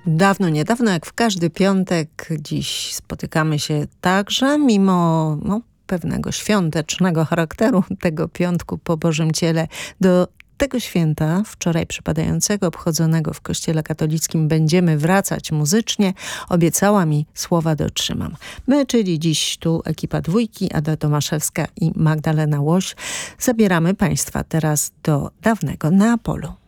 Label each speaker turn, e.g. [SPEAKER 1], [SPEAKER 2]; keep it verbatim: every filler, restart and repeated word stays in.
[SPEAKER 1] Dawno, niedawno, jak w każdy piątek, dziś spotykamy się także, mimo no, pewnego świątecznego charakteru tego piątku po Bożym Ciele. Do tego święta, wczoraj przypadającego, obchodzonego w Kościele katolickim, będziemy wracać muzycznie. Obiecała mi, słowa dotrzymam. My, czyli dziś tu ekipa Dwójki, Ada Tomaszewska i Magdalena Łoś, zabieramy Państwa teraz do dawnego Neapolu.